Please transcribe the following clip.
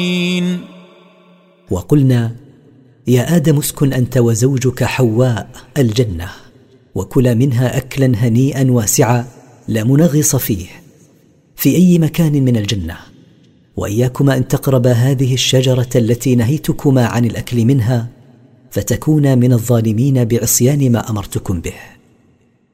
وقلنا يا آدم اسكن أنت وزوجك حواء الجنة وكلا منها أكلا هنيئا واسعا لا منغص فيه في أي مكان من الجنة، وإياكما أن تقربا هذه الشجرة التي نهيتكما عن الأكل منها فتكونا من الظالمين بعصيان ما أمرتكم به.